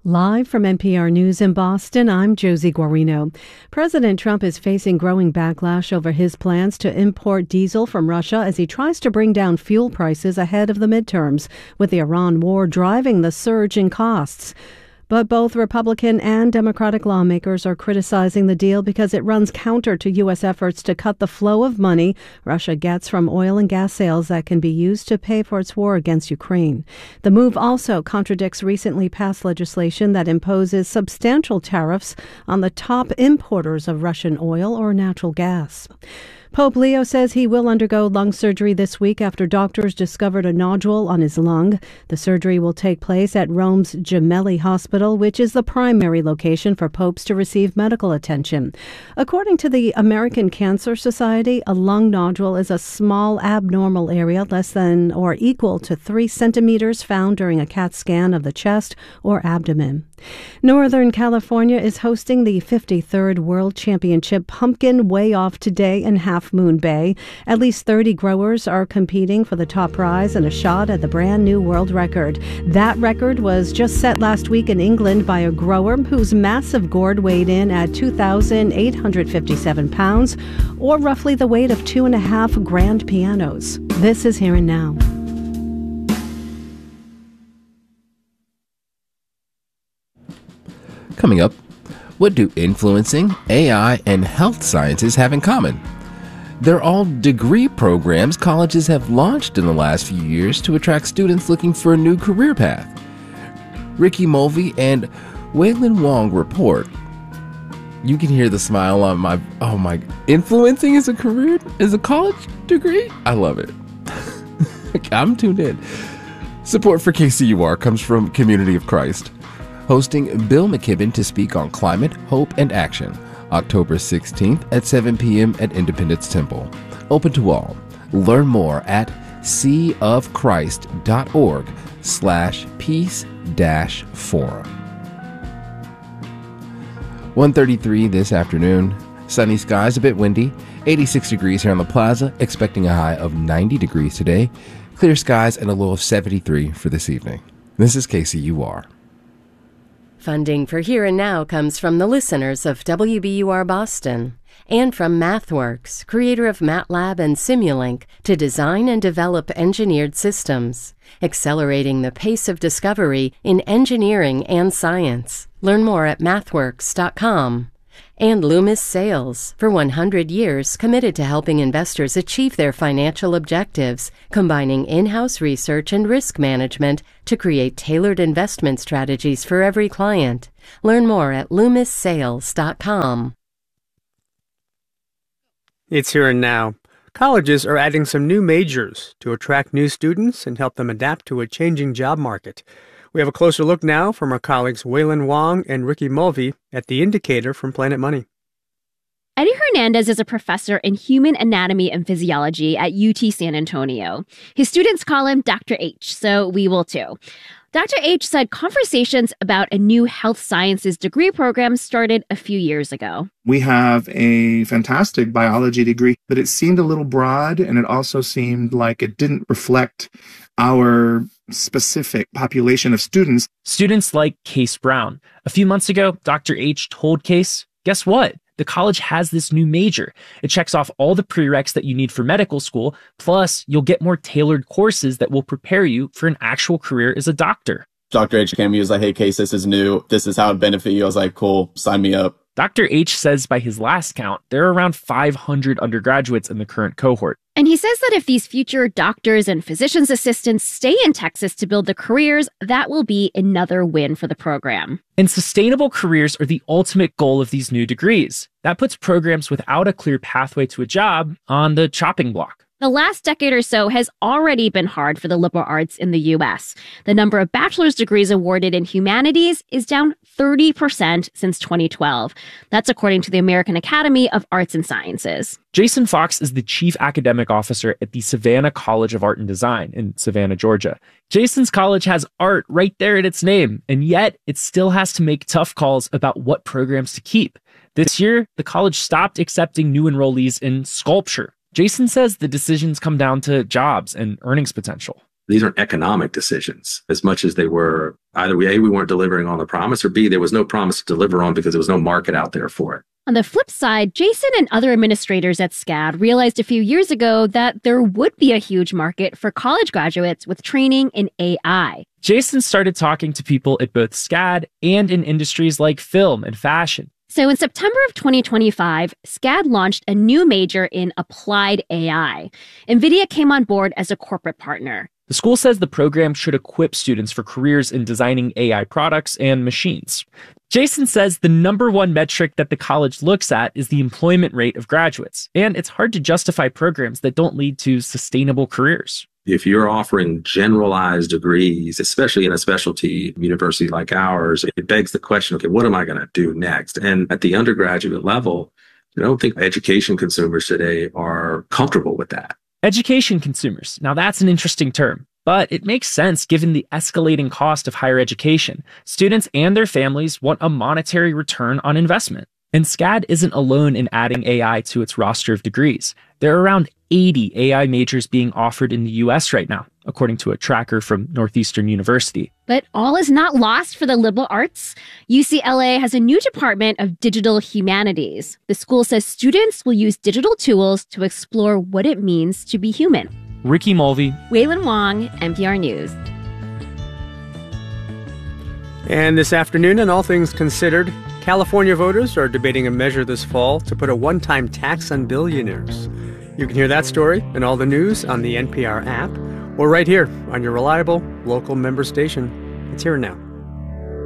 Live from NPR News in Boston, I'm Josie Guarino. President Trump is facing growing backlash over his plans to import diesel from Russia as he tries to bring down fuel prices ahead of the midterms, with the Iran war driving the surge in costs. But both Republican and Democratic lawmakers are criticizing the deal because it runs counter to U.S. efforts to cut the flow of money Russia gets from oil and gas sales that can be used to pay for its war against Ukraine. The move also contradicts recently passed legislation that imposes substantial tariffs on the top importers of Russian oil or natural gas. Pope Leo says he will undergo lung surgery this week after doctors discovered a nodule on his lung. The surgery will take place at Rome's Gemelli Hospital, which is the primary location for popes to receive medical attention. According to the American Cancer Society, a lung nodule is a small abnormal area less than or equal to 3 centimeters found during a CAT scan of the chest or abdomen. Northern California is hosting the 53rd World Championship Pumpkin Way Off today in Half Moon Bay. At least 30 growers are competing for the top prize and a shot at the brand new world record. That record was just set last week in England by a grower whose massive gourd weighed in at 2,857 pounds, or roughly the weight of 2.5 grand pianos. This is Here and Now. Coming up, what do influencing, AI, and health sciences have in common? They're all degree programs colleges have launched in the last few years to attract students looking for a new career path. Ricky Mulvey and Wailin Wong report. You can hear the smile on my, influencing is a college degree? I love it. I'm tuned in. Support for KCUR comes from Community of Christ, hosting Bill McKibben to speak on climate, hope, and action, October 16th at 7 p.m. at Independence Temple. Open to all. Learn more at seaofchrist.org/peace-forum. 1:33 this afternoon. Sunny skies, a bit windy. 86 degrees here on the plaza, expecting a high of 90 degrees today. Clear skies and a low of 73 for this evening. This is KCUR. Funding for Here and Now comes from the listeners of WBUR Boston and from MathWorks, creator of MATLAB and Simulink, to design and develop engineered systems, accelerating the pace of discovery in engineering and science. Learn more at mathworks.com. And Loomis Sales, for 100 years committed to helping investors achieve their financial objectives, combining in-house research and risk management to create tailored investment strategies for every client. Learn more at loomissales.com. It's Here and Now. Colleges are adding some new majors to attract new students and help them adapt to a changing job market. We have a closer look now from our colleagues Wailin Wong and Ricky Mulvey at The Indicator from Planet Money. Eddie Hernandez is a professor in human anatomy and physiology at UT San Antonio. His students call him Dr. H, so we will too. Dr. H said conversations about a new health sciences degree program started a few years ago. We have a fantastic biology degree, but it seemed a little broad, and it also seemed like it didn't reflect our specific population of students. Students like Case Brown. A few months ago, Dr. H told Case, guess what? The college has this new major. It checks off all the prereqs that you need for medical school, plus you'll get more tailored courses that will prepare you for an actual career as a doctor. Dr. H came to me, he was like, hey, Case, this is new. This is how it benefit you. I was like, cool, sign me up. Dr. H says by his last count, there are around 500 undergraduates in the current cohort. And he says that if these future doctors and physician's assistants stay in Texas to build the careers, that will be another win for the program. And sustainable careers are the ultimate goal of these new degrees. That puts programs without a clear pathway to a job on the chopping block. The last decade or so has already been hard for the liberal arts in the U.S. The number of bachelor's degrees awarded in humanities is down 30% since 2012. That's according to the American Academy of Arts and Sciences. Jason Fox is the chief academic officer at the Savannah College of Art and Design in Savannah, Georgia. Jason's college has art right there in its name, and yet it still has to make tough calls about what programs to keep. This year, the college stopped accepting new enrollees in sculpture. Jason says the decisions come down to jobs and earnings potential. These aren't economic decisions as much as they were either A, we weren't delivering on the promise, or B, there was no promise to deliver on because there was no market out there for it. On the flip side, Jason and other administrators at SCAD realized a few years ago that there would be a huge market for college graduates with training in AI. Jason started talking to people at both SCAD and in industries like film and fashion. So in September of 2025, SCAD launched a new major in applied AI. NVIDIA came on board as a corporate partner. The school says the program should equip students for careers in designing AI products and machines. Jason says the number one metric that the college looks at is the employment rate of graduates, and it's hard to justify programs that don't lead to sustainable careers. If you're offering generalized degrees, especially in a specialty university like ours, it begs the question, okay, what am I going to do next? And at the undergraduate level, I don't think education consumers today are comfortable with that. Education consumers. Now that's an interesting term, but it makes sense given the escalating cost of higher education. Students and their families want a monetary return on investment. And SCAD isn't alone in adding AI to its roster of degrees. There are around 80 AI majors being offered in the US right now, according to a tracker from Northeastern University. But all is not lost for the liberal arts. UCLA has a new department of digital humanities. The school says students will use digital tools to explore what it means to be human. Ricky Mulvey, Waylon Wong, NPR News. And this afternoon, on All Things Considered, California voters are debating a measure this fall to put a one-time tax on billionaires. You can hear that story and all the news on the NPR app or right here on your reliable local member station. It's here now.